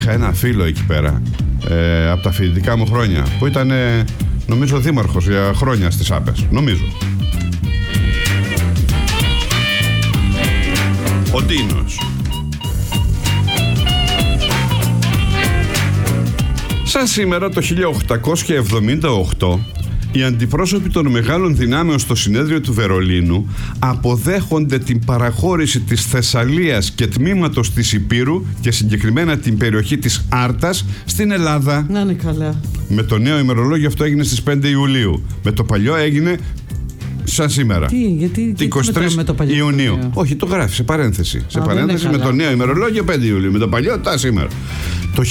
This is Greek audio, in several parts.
Είχα ένα φίλο εκεί πέρα από τα φοιτητικά μου χρόνια που ήταν νομίζω δήμαρχος για χρόνια στις Άπες. Νομίζω. Ο Ντίνος. Σαν σήμερα το 1878 οι αντιπρόσωποι των μεγάλων δυνάμεων στο συνέδριο του Βερολίνου αποδέχονται την παραχώρηση της Θεσσαλίας και τμήματος της Ηπείρου και συγκεκριμένα την περιοχή της Άρτας στην Ελλάδα. Να είναι καλά. Με το νέο ημερολόγιο αυτό έγινε στις 5 Ιουλίου. Με το παλιό έγινε σαν σήμερα. Γιατί 23 με το παλιό Ιουνίου. Όχι, το γράφει σε παρένθεση. Σε παρένθεση με το νέο ημερολόγιο 5 Ιουλίου. Με το παλιό τα σήμερα. Το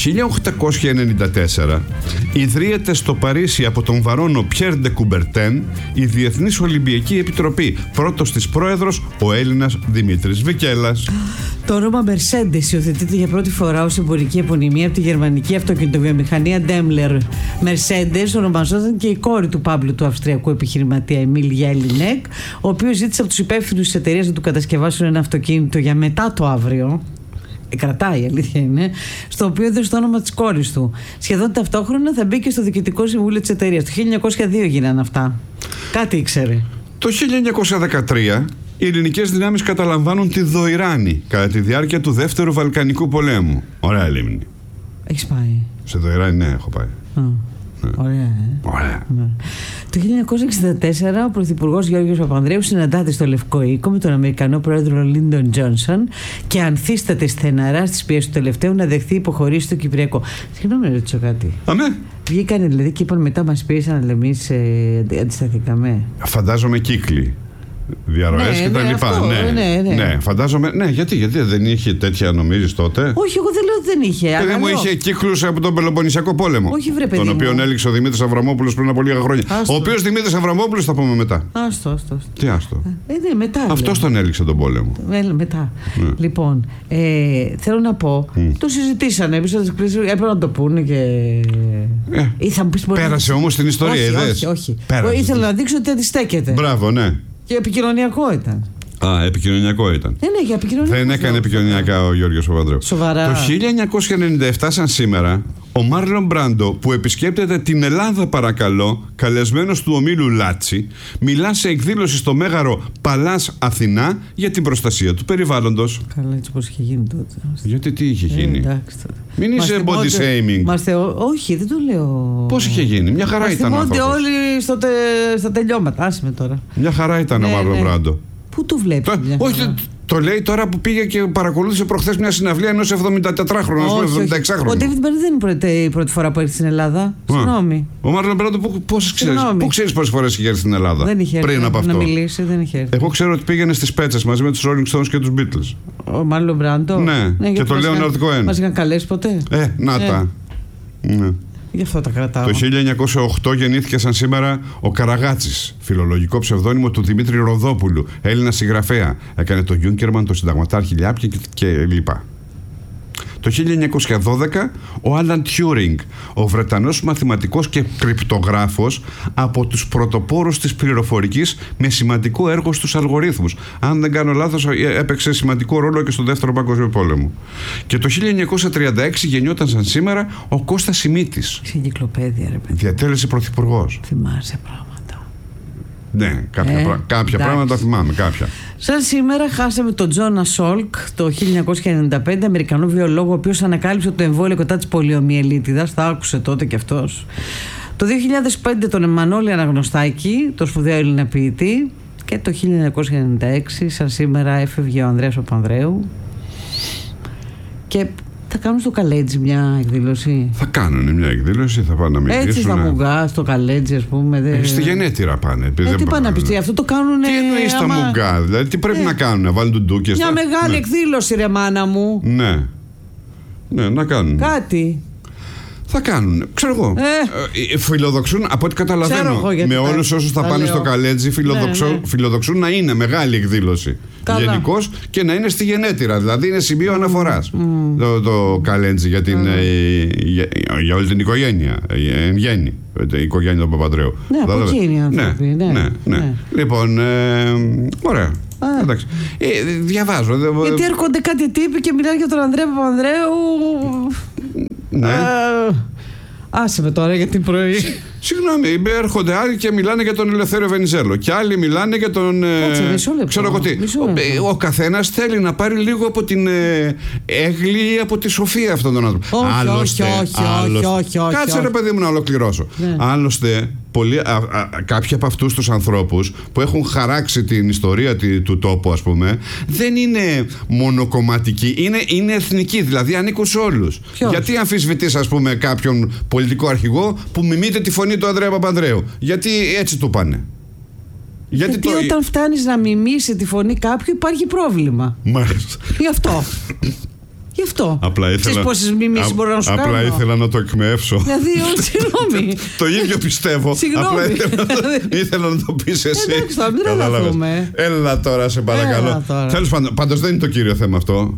1894 ιδρύεται στο Παρίσι από τον βαρόνο Πιέρ ντε Κουμπερτέν η Διεθνής Ολυμπιακή Επιτροπή. Πρώτος της πρόεδρος ο Έλληνας Δημήτρης Βικέλας. Το όνομα Mercedes υιοθετείται για πρώτη φορά ως εμπορική επωνυμία από τη γερμανική αυτοκινητοβιομηχανία Daimler. Mercedes ονομαζόταν και η κόρη του Πάμπλου του αυστριακού επιχειρηματία Εμίλ Γέλινεκ, ο οποίος ζήτησε από τους υπεύθυνους της εταιρείας να του κατασκευάσουν ένα αυτοκίνητο για μετά το αύριο. Κρατάει, η αλήθεια είναι, στο οποίο έδωσε το όνομα της κόρης του. Σχεδόν ταυτόχρονα θα μπήκε στο διοικητικό συμβούλιο της εταιρείας. Το 1902 γίνανε αυτά. Κάτι ήξερε. Το 1913 οι ελληνικές δυνάμεις καταλαμβάνουν τη Δοϊράνη κατά τη διάρκεια του Δεύτερου Βαλκανικού Πολέμου. Ωραία λίμνη. Έχεις πάει? Σε Δοϊράνη, ναι, έχω πάει. Ωραία. Ωραία. Ναι. Το 1964 ο Πρωθυπουργός Γιώργος Παπανδρέου συναντάται στο Λευκό Οίκο με τον Αμερικανό πρόεδρο Λίντον Τζόνσον και ανθίσταται στεναρά στις πιέσεις του τελευταίου να δεχθεί υποχωρήσει στο Κυπριακό. Συγγνώμη να ρωτήσω κάτι. Αμέ. Βγήκανε δηλαδή και είπαν μετά μας πίεσαν, αλλά εμείς αντισταθήκαμε. Φαντάζομαι κύκλοι. Διαρροές και τα λοιπά. Ναι, φαντάζομαι. Ναι, γιατί δεν είχε τέτοια, νομίζεις τότε? Όχι, εγώ δεν λέω ότι δεν είχε. Παιδί μου, είχε κύκλους από τον Πελοποννησιακό πόλεμο. Όχι, βρε παιδί. Τον οποίο έληξε ο Δημήτρης Αβραμόπουλος πριν από λίγα χρόνια. Άστο. Ο οποίος Δημήτρης Αβραμόπουλος θα πούμε μετά. Άστο. Τι άστο? Ναι, μετά. Αυτός τον έληξε τον πόλεμο. Μετά. Ναι. Λοιπόν, θέλω να πω, το συζητήσανε. Έπρεπε να το πούνε και. Πέρασε όμως την ιστορία, είδες? Όχι. Ήθελα να δείξω ότι αντιστέκεται. Μπράβο, ναι. Και επικοινωνιακό ήταν. Επικοινωνιακό ήταν. Ναι, για επικοινωνιακό. Δεν έκανε επικοινωνιακά ο Γιώργος Παπανδρέου. Σοβαρά. Το 1997, σαν σήμερα, ο Μάρλον Μπράντο, που επισκέπτεται την Ελλάδα, παρακαλώ, καλεσμένος του ομίλου Λάτσι, μιλά σε εκδήλωση στο Μέγαρο Παλάς Αθηνά για την προστασία του περιβάλλοντος. Καλά, έτσι πώς είχε γίνει τότε. Γιατί τι είχε γίνει? Εντάξει. Μην είσαι body shaming. Όχι, δεν το λέω. Πώς είχε γίνει? Μια χαρά ήταν ο άνθρωπος. Όλοι στα τελειώματα. Άσε με τώρα. Μια χαρά ήταν ο Μάρλον Μπράντο. Πού το βλέπεις? Όχι, το λέει τώρα που πήγε και παρακολούθησε προχθές μια συναυλία ενός 74χρονου, 76χρονου. Ο Ντέιβιντ Μπέρι δεν είναι η πρώτη φορά που έρθει στην Ελλάδα. Συγγνώμη. Ο Μάρλον Μπράντο, πού ξέρεις πόσες φορές είχε έρθει στην Ελλάδα? Δεν είχε πριν από αυτό να μιλήσει, δεν είχε έρθει. Εγώ ξέρω ότι πήγαινε στις Πέτσες μαζί με τους Rolling Stones και τους Beatles. Ο Μάρλον Μπράντο. Ναι, και το Leonard Cohen. Μας είχαν καλέσει ποτέ? Να τα. Ναι. Γι' αυτό τα κρατάω. Το 1908 γεννήθηκε σαν σήμερα ο Καραγάτσης, φιλολογικό ψευδόνυμο του Δημήτρη Ροδόπουλου, Έλληνα συγγραφέα. Έκανε το Γιούνκερμαν, το Συνταγματάρχη Λιάπκη και λοιπά. Το 1912 ο Άλαν Τιούρινγκ, ο Βρετανός μαθηματικός και κρυπτογράφος, από τους πρωτοπόρους της πληροφορικής με σημαντικό έργο στους αλγορίθμους. Αν δεν κάνω λάθος, έπαιξε σημαντικό ρόλο και στο Δεύτερο Παγκόσμιο Πόλεμο. Και το 1936 γεννιόταν σαν σήμερα ο Κώστας Σιμίτης. Εγκυκλοπαίδεια, ρε παιδί. Διατέλεσε πρωθυπουργός. Θυμάσαι πράγματα. Ναι, κάποια πράγματα θυμάμαι, κάποια. Σαν σήμερα χάσαμε τον Τζόνα Σόλκ το 1995, Αμερικανό βιολόγο, ο οποίος ανακάλυψε το εμβόλιο κατά της πολιομιελίτιδας. Θα άκουσε τότε κι αυτός. Το 2005 τον Εμμανόλη Αναγνωστάκη, το σπουδαίο Έλληνα ποιητή. Και το 1996, σαν σήμερα, έφευγε ο Ανδρέας Παπανδρέου. Και θα κάνουν στο Καλέτζι μια εκδήλωση. Θα κάνουν μια εκδήλωση, θα πάνε να μιλήσουν. Έτσι στα Μουγκά, στο Καλέτζι, ας πούμε. Στη γενέτειρα πάνε. Τι πάνε να πει, αυτό το κάνουν. Τι εννοεί στα Μουγκά, δηλαδή τι πρέπει να κάνουν, να βάλουν ντουντούκες? Μια μεγάλη εκδήλωση, ρε μάνα μου. Ναι, να κάνουν. Κάτι. Θα κάνουν, ξέρω εγώ. Φιλοδοξούν, από ό,τι καταλαβαίνω, με όλους όσους θα πάνε στο Καλέτζι, φιλοδοξούν να είναι μεγάλη εκδήλωση. Γενικώς και να είναι στη γενέτειρα, δηλαδή είναι σημείο αναφοράς το Καλέτζι για όλη την οικογένεια, εν γέννη, η οικογένεια του Παπανδρέου. Ναι, από εκεί είναι οι άνθρωποι. Ναι. Λοιπόν, ωραία. Εντάξει. Διαβάζω. Γιατί έρχονται κάτι τύποι και μιλάνε για τον Ανδρέα Παπανδρέου. Ναι. Άσε με τώρα για την πρωί. Συγγνώμη, έρχονται άλλοι και μιλάνε για τον Ελευθέριο Βενιζέλο. Και άλλοι μιλάνε για τον. Ξέρω εγώ τι. Ο καθένας θέλει να πάρει λίγο από την έγκλη ή από τη σοφία αυτών των άνθρωπων. Όχι. Κάτσε ρε παιδί μου να ολοκληρώσω. Ναι. Άλλωστε, κάποιοι από αυτούς τους ανθρώπους που έχουν χαράξει την ιστορία του τόπου, ας πούμε, δεν είναι μονοκομματικοί, είναι εθνικοί, δηλαδή ανήκουν σε όλους. Γιατί αμφισβητείς, ας πούμε, κάποιον πολιτικό αρχηγό που μιμείται τη φωνή του Ανδρέα Παπανδρέου? Γιατί έτσι του πάνε. Γιατί όταν φτάνεις να μιμήσει τη φωνή κάποιου υπάρχει πρόβλημα. Μάλιστα. Γι' αυτό. Απλά ήθελα, πόσες μιμήσεις μπορώ να σου κάνω. Απλά ήθελα να το εκμεύσω. Δηλαδή, συγγνώμη. Το ίδιο πιστεύω. Απλά ήθελα να το πεις εσύ. Εντάξει, τώρα μην τρελαθούμε. Έλα τώρα, σε παρακαλώ. Τέλος πάντων, πάντως δεν είναι το κύριο θέμα αυτό.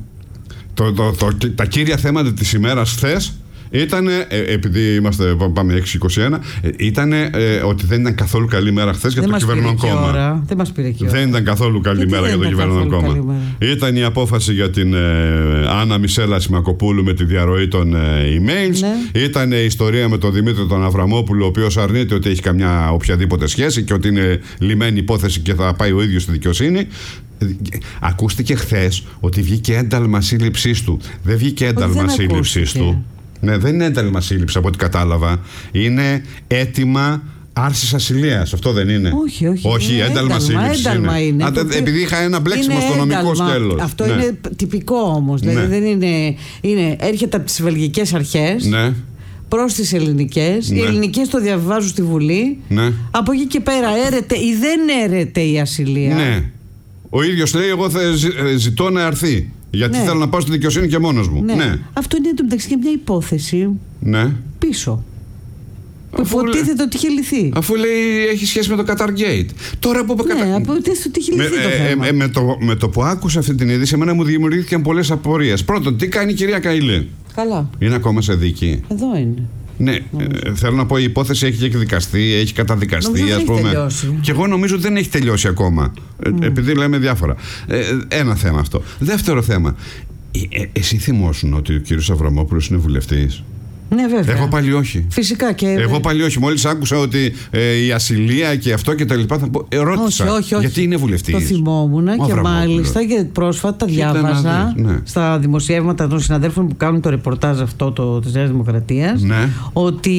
Τα κύρια θέματα της ημέρας χθες ήταν, επειδή πάμε 6-21, ήταν ότι δεν ήταν καθόλου καλή μέρα χθες για το κυβερνόν κόμμα. Δεν μας πήρε και ώρα. Δεν ήταν καθόλου καλή μέρα για το κυβερνόν κόμμα. Ήταν η απόφαση για την Άννα Μισέλα Σιμακοπούλου με τη διαρροή των emails. Ναι. Ήταν η ιστορία με τον Δημήτρη τον Αβραμόπουλο, ο οποίος αρνείται ότι έχει καμιά οποιαδήποτε σχέση και ότι είναι λυμμένη υπόθεση και θα πάει ο ίδιος στη δικαιοσύνη. Ακούστηκε χθες ότι βγήκε ένταλμα σύλληψής του. Δεν βγήκε ένταλμα σύλληψής του. Ναι, δεν είναι ένταλμα σύλληψη από ό,τι κατάλαβα. Είναι αίτημα άρσης ασυλίας. Αυτό δεν είναι? Όχι, ένταλμα σύλληψη είναι. Επειδή είχα ένα μπλέξιμο στο νομικό σκέλος. Αυτό είναι τυπικό όμως. Δηλαδή δεν είναι. Έρχεται από τις βελγικές αρχές. Ναι. Προς τις ελληνικές. Οι ελληνικές το διαβάζουν στη Βουλή. Ναι. Από εκεί και πέρα έρεται ή δεν έρεται η ασυλία. Ναι. Ο ίδιος λέει: εγώ θα ζητώ να έρθει. Γιατί θέλω να πάω στη δικαιοσύνη και μόνος μου. Ναι. Αυτό είναι το μεταξύ και μια υπόθεση πίσω. Που υποτίθεται ότι είχε λυθεί. Αφού λέει έχει σχέση με το Qatar Gate. Τώρα που υποτίθεται ότι είχε λυθεί το θέμα. Με το που άκουσα αυτή την είδηση, εμένα μου δημιουργήθηκαν πολλές απορίες. Πρώτον, τι κάνει η κυρία Καηλή? Καλά. Είναι ακόμα σε δίκη? Εδώ είναι. Ναι, θέλω να πω, η υπόθεση έχει εκδικαστεί, έχει καταδικαστεί, ας πούμε. Τελειώσει. Και εγώ νομίζω ότι δεν έχει τελειώσει ακόμα. Επειδή λέμε διάφορα. Ένα θέμα αυτό. Δεύτερο θέμα. Εσύ θυμόσουν ότι ο κύριος Αβραμόπουλος είναι βουλευτής? Ναι, βέβαια. Εγώ πάλι όχι. Φυσικά και. Εγώ πάλι όχι. Μόλις άκουσα ότι η ασυλία και αυτό και τα λοιπά, θα πω. Ρώτησα. Όχι. Γιατί είναι βουλευτής? Το θυμόμουν και μάλιστα και πρόσφατα διάβαζα στα δημοσιεύματα των συναδέλφων που κάνουν το ρεπορτάζ αυτό της Νέας Δημοκρατίας, ότι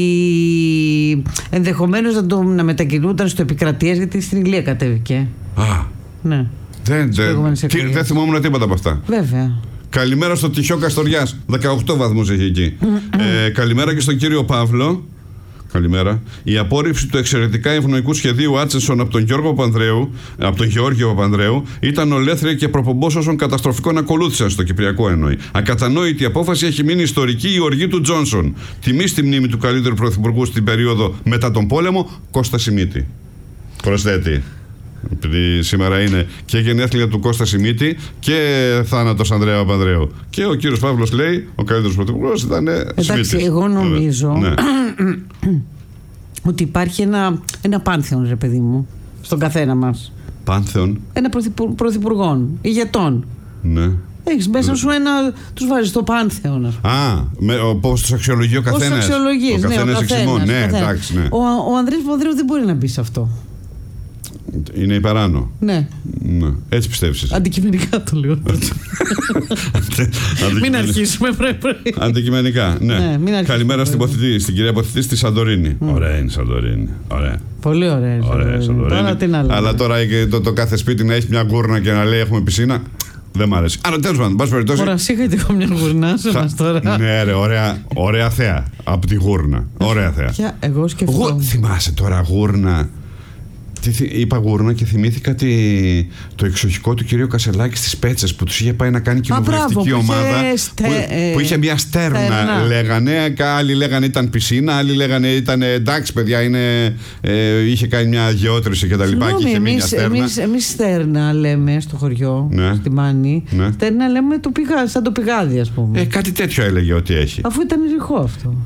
ενδεχομένως να μετακινούνταν στο Επικρατείας, γιατί στην Ηλία κατέβηκε. Ναι. Δεν θυμόμουν τίποτα από αυτά. Βέβαια. Καλημέρα στο Τυχιό Καστοριάς. 18 βαθμούς έχει εκεί. Καλημέρα και στον κύριο Παύλο. Καλημέρα. Η απόρριψη του εξαιρετικά ευνοϊκού σχεδίου Άτσεσον από τον Γεώργιο Παπανδρέου ήταν ολέθρια και προπομπός όσων καταστροφικών ακολούθησαν στο Κυπριακό εννοεί. Ακατανόητη απόφαση, έχει μείνει ιστορική η οργή του Τζόνσον. Τιμή στη μνήμη του καλύτερου πρωθυπουργού στην περίοδο μετά τον πόλεμο, Κώστα Σιμίτη. Προσθέτει. Επειδή σήμερα είναι και γενέθλια του Κώστα Σιμίτη και θάνατος Ανδρέα Παπανδρέου. Και ο κύριος Παύλος λέει: ο καλύτερος πρωθυπουργός ήταν Σιμίτης. Εντάξει, εγώ νομίζω ότι υπάρχει ένα πάνθεον, ρε παιδί μου, στον καθένα μας. Πάνθεον. Ένα πρωθυπουργών, ηγετών. Ναι. Έχεις μέσα σου τους βάζεις στο πάνθεον. Πώς τους αξιολογεί ο καθένας. Πώς τους αξιολογείς, ναι, εντάξει, ναι. Ο Ανδρέας Παπανδρέου δεν μπορεί να μπει σε αυτό. Είναι υπεράνω. Ναι. Έτσι πιστεύεις? Αντικειμενικά το λέω. Μην αρχίσουμε πρωί. Αντικειμενικά, ναι. Καλημέρα στην κυρία Ποθητή στη Σαντορίνη. Ωραία είναι η Σαντορίνη. Πολύ ωραία είναι η Σαντορίνη. Αλλά τώρα το κάθε σπίτι να έχει μια γκούρνα και να λέει έχουμε πισίνα, δεν μ' αρέσει. Αλλά τέλος πάντων, πας περιπτώσει. Ωραία, είχα και εγώ μια γουρνά σε μας τώρα. Ναι, ρε, ωραία θέα. Από τη γούρνα. Ωραία θέα. Εγώ σκεφτόμουν. Θυμάσαι τώρα γούρνα? Είπα γούρνα και θυμήθηκα το εξοχικό του κυρίου Κασελάκη στις Πέτσες που τους είχε πάει να κάνει κοινοβουλευτική ομάδα. Που είχε μια στέρνα, λέγανε. Άλλοι λέγανε ήταν πισίνα, άλλοι λέγανε ήταν εντάξει, παιδιά, είχε κάνει μια γεώτρηση κτλ. Εμείς στέρνα λέμε στο χωριό, στη Μάνη. Στέρνα λέμε σαν το πηγάδι, ας πούμε. Κάτι τέτοιο έλεγε ότι έχει. Αφού ήταν ρηχό αυτό.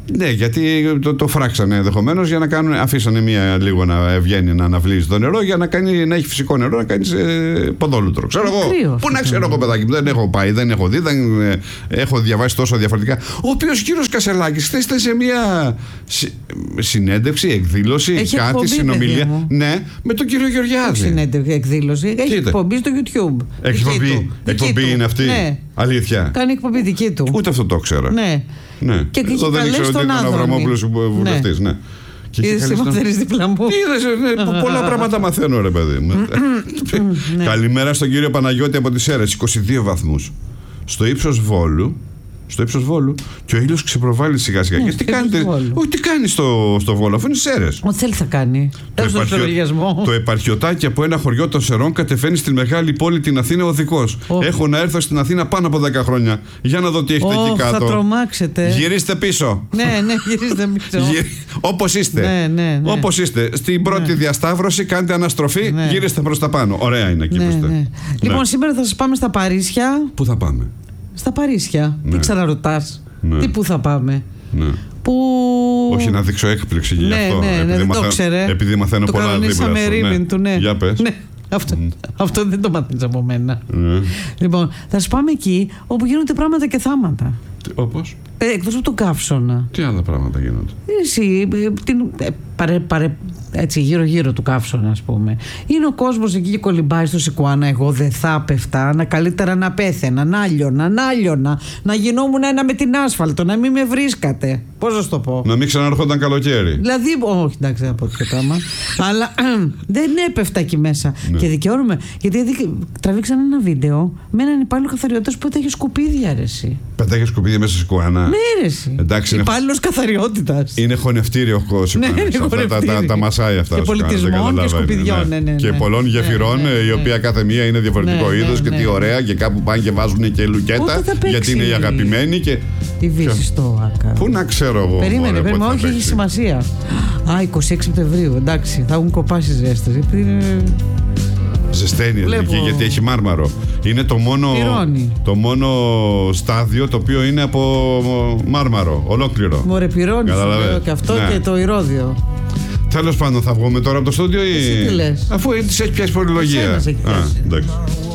Ναι, γιατί το φράξανε ενδεχομένως για να κάνουν. Αφήσανε μία λίγο να βγαίνει να αναβλύζει το νερό για να έχει φυσικό νερό να κάνει ποδόλουτρο. Ξέρω εγώ. Πού να ξέρω εγώ, παιδάκι μου, δεν έχω πάει, δεν έχω δει, δεν έχω διαβάσει τόσο διαφορετικά. Ο οποίος κύριος Κασελάκης χθες ήταν σε μία συνέντευξη, εκδήλωση, έχει κάτι, εκπομπή, συνομιλία. Ναι, με τον κύριο Γεωργιάδη. Συνέντευξη, εκδήλωση. Έχει εκπομπή στο YouTube. Εκπομπή είναι αυτή. Ναι. Αλήθεια. Κάνει εκπομπή δική του. Ούτε αυτό το ξέρω. Ναι. Ναι. Και εδώ δεν ήξερα ότι ήταν ο Αβραμόπουλος βουλευτής. Ναι. Είδες τι μαθαίνεις δίπλα μου. Είδες, πολλά πράγματα μαθαίνω, ρε παιδί μου. Καλημέρα στον κύριο Παναγιώτη από τις Σέρρες. 22 βαθμούς. Στο ύψος Βόλου και ο ήλιος ξεπροβάλλει σιγά σιγά. Και τι κάνει στο Βόλο, αφού είναι Σέρρες. Ό,τι θέλει θα κάνει. Το επαρχιωτάκι από ένα χωριό των Σερών κατεβαίνει στη μεγάλη πόλη την Αθήνα οδικός. Έχω να έρθω στην Αθήνα πάνω από 10 χρόνια. Για να δω τι έχετε εκεί κάτω. Θα τρομάξετε. Γυρίστε πίσω. Ναι, γυρίστε πίσω. Όπως είστε. Ναι. Όπως είστε. Στην πρώτη διασταύρωση κάντε αναστροφή, γυρίστε προς τα πάνω. Ωραία είναι εκεί που είστε. Λοιπόν, σήμερα θα σας πάμε στα Παρίσια. Πού θα πάμε? Στα Παρίσια. Τι ξαναρωτάς? Τι πού θα πάμε? Που... Όχι, να δείξω έκπληξη γι' αυτό. Δεν το ξέρε. Επειδή μαθαίνω το πολλά δίπλα. Ναι. Για πες. Ναι. Αυτό δεν το μάθεις από μένα. Λοιπόν, θα σας πάμε εκεί όπου γίνονται πράγματα και θάματα. Όπως? Εκτός από τον καύσωνα. Τι άλλα πράγματα γίνονται? Εσύ, έτσι γύρω-γύρω του καύσωνα, ας πούμε. Είναι ο κόσμος εκεί και κολυμπάει στο Σικουάνα. Εγώ δεν θα πέφτα. Καλύτερα να πέθαινα, να άλιωνα, να γινόμουν ένα με την άσφαλτο, να μην με βρίσκατε. Πώς να σου το πω? Να μην ξανάρχονταν καλοκαίρι. Δηλαδή, όχι, εντάξει, δεν θα πω τέτοιο πράγμα. Αλλά δεν έπεφτα εκεί μέσα. Ναι. Και δικαιώνομαι. Γιατί τραβήξαν ένα βίντεο με έναν υπάλληλο καθαριότητας που πέταγε σκουπίδια, αρέσει. Πετάγε σκουπίδια μέσα στο Σικουάνα. Ναι, αρέσει. Υπάλληλος καθαριότητας. Είναι χωνευτήριο κόσμο. Τα μασάει αυτά. Και πολιτισμών και σκουπιδιών. Ναι. Και πολλών γεφυρών, η οποία κάθε μία είναι διαφορετικό είδος και τι ωραία, και κάπου πάνε και βάζουν και λουκέτα γιατί είναι οι αγαπημένοι. Η Βύση στο Άκα. Πού να ξέρω εγώ. Περίμενε, όχι, έχει σημασία. 26 Σεπτεμβρίου, εντάξει, θα έχουν κοπάσει ζέστες. Ζεσταίνει εκεί γιατί έχει μάρμαρο. Είναι το μόνο στάδιο το οποίο είναι από μάρμαρο, ολόκληρο. Μωρέ, πυρώνει και αυτό και το ηρώδιο. Τέλος πάντων, θα βγούμε τώρα από το στούντιο ή... Εσύ τι λες? Αφού της έχει πιάσει πολυλογία. Εντάξει.